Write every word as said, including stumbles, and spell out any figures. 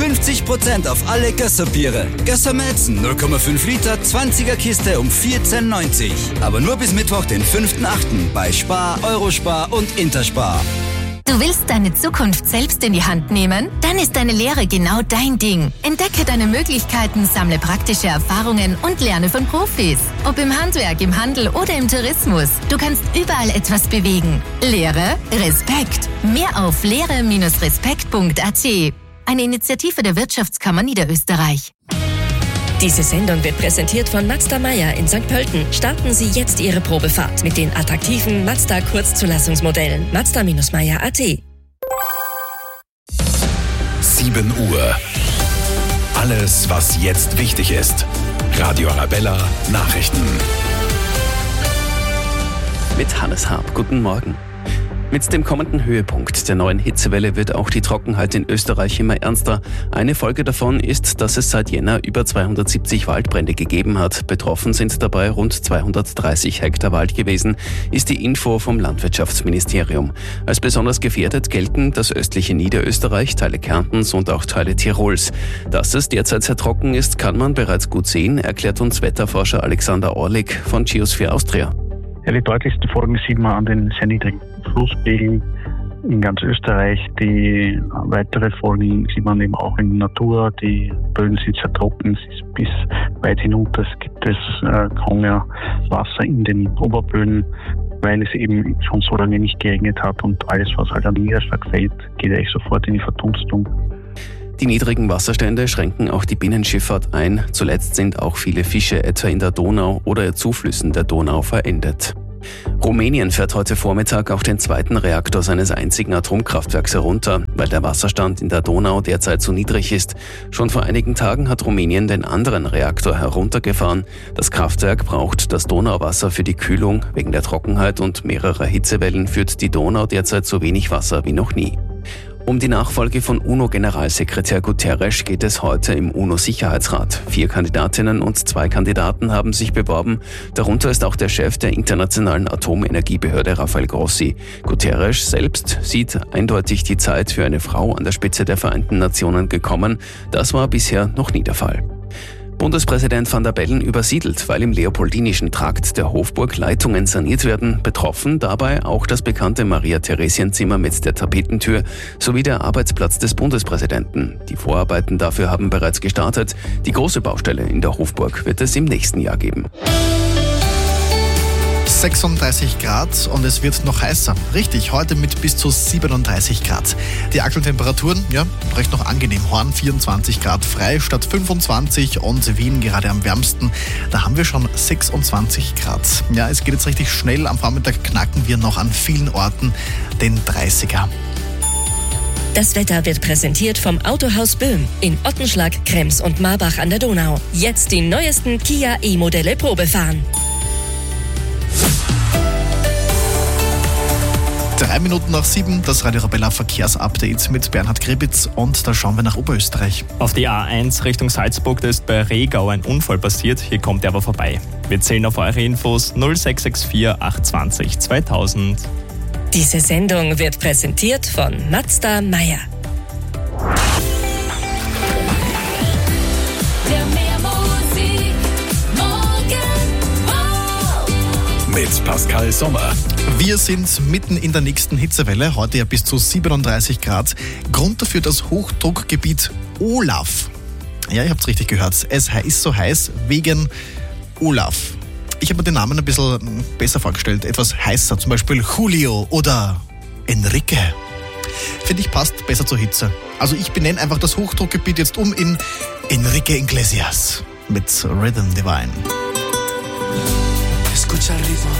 fünfzig Prozent auf alle Gösser-Biere. Gösser Malzen null Komma fünf Liter, zwanziger Kiste um vierzehn neunzig. Aber nur bis Mittwoch, den fünften achten bei Spar, Eurospar und Interspar. Du willst deine Zukunft selbst in die Hand nehmen? Dann ist eine Lehre genau dein Ding. Entdecke deine Möglichkeiten, sammle praktische Erfahrungen und lerne von Profis. Ob im Handwerk, im Handel oder im Tourismus. Du kannst überall etwas bewegen. Lehre, Respekt. Mehr auf lehre Bindestrich respekt Punkt a t. Eine Initiative der Wirtschaftskammer Niederösterreich. Diese Sendung wird präsentiert von Mazda Meyer in Sankt Pölten. Starten Sie jetzt Ihre Probefahrt mit den attraktiven Mazda Kurzzulassungsmodellen. Mazda Meyer Punkt a t. sieben Uhr. Alles, was jetzt wichtig ist. Radio Arabella Nachrichten. Mit Hannes Harp. Guten Morgen. Mit dem kommenden Höhepunkt der neuen Hitzewelle wird auch die Trockenheit in Österreich immer ernster. Eine Folge davon ist, dass es seit Jänner über zweihundertsiebzig Waldbrände gegeben hat. Betroffen sind dabei rund zweihundertdreißig Hektar Wald gewesen, ist die Info vom Landwirtschaftsministerium. Als besonders gefährdet gelten das östliche Niederösterreich, Teile Kärntens und auch Teile Tirols. Dass es derzeit sehr trocken ist, kann man bereits gut sehen, erklärt uns Wetterforscher Alexander Orlik von Geosphere Austria. Ja, die deutlichsten Folgen sieht man an den sehr niedrigen Flusspegeln in ganz Österreich. Die weitere Folgen sieht man eben auch in der Natur. Die Böden sind sehr trocken, es ist bis weit hinunter. Es gibt es äh, kaum mehr Wasser in den Oberböden, weil es eben schon so lange nicht geregnet hat und alles, was halt an Niederschlag fällt, geht eigentlich sofort in die Verdunstung. Die niedrigen Wasserstände schränken auch die Binnenschifffahrt ein. Zuletzt sind auch viele Fische etwa in der Donau oder Zuflüssen der Donau verendet. Rumänien fährt heute Vormittag auch den zweiten Reaktor seines einzigen Atomkraftwerks herunter, weil der Wasserstand in der Donau derzeit zu niedrig ist. Schon vor einigen Tagen hat Rumänien den anderen Reaktor heruntergefahren. Das Kraftwerk braucht das Donauwasser für die Kühlung. Wegen der Trockenheit und mehrerer Hitzewellen führt die Donau derzeit so wenig Wasser wie noch nie. Um die Nachfolge von UNO-Generalsekretär Guterres geht es heute im UNO-Sicherheitsrat. Vier Kandidatinnen und zwei Kandidaten haben sich beworben. Darunter ist auch der Chef der Internationalen Atomenergiebehörde Rafael Grossi. Guterres selbst sieht eindeutig die Zeit für eine Frau an der Spitze der Vereinten Nationen gekommen. Das war bisher noch nie der Fall. Bundespräsident Van der Bellen übersiedelt, weil im leopoldinischen Trakt der Hofburg Leitungen saniert werden. Betroffen dabei auch das bekannte Maria-Theresien-Zimmer mit der Tapetentür sowie der Arbeitsplatz des Bundespräsidenten. Die Vorarbeiten dafür haben bereits gestartet. Die große Baustelle in der Hofburg wird es im nächsten Jahr geben. sechsunddreißig Grad und es wird noch heißer. Richtig, heute mit bis zu siebenunddreißig Grad. Die aktuellen Temperaturen, ja, recht noch angenehm. Horn vierundzwanzig Grad, Freistadt fünfundzwanzig und Wien gerade am wärmsten. Da haben wir schon sechsundzwanzig Grad. Ja, es geht jetzt richtig schnell. Am Vormittag knacken wir noch an vielen Orten den dreißiger. Das Wetter wird präsentiert vom Autohaus Böhm in Ottenschlag, Krems und Marbach an der Donau. Jetzt die neuesten Kia E-Modelle Probefahren. Drei Minuten nach sieben, das Radio Arabella Verkehrsupdate mit Bernhard Gribitz und da schauen wir nach Oberösterreich. Auf die A eins Richtung Salzburg, da ist bei Regau ein Unfall passiert, hier kommt er aber vorbei. Wir zählen auf eure Infos null sechs sechs vier acht zwei null zweitausend. Diese Sendung wird präsentiert von Mazda Meyer. Mit Pascal Sommer. Wir sind mitten in der nächsten Hitzewelle, heute ja bis zu siebenunddreißig Grad. Grund dafür das Hochdruckgebiet Olaf. Ja, ihr habt es richtig gehört. Es ist so heiß wegen Olaf. Ich habe mir den Namen ein bisschen besser vorgestellt, etwas heißer, zum Beispiel Julio oder Enrique. Finde ich, passt besser zur Hitze. Also ich benenne einfach das Hochdruckgebiet jetzt um in Enrique Iglesias mit Rhythm Divine. Escucha el ritmo,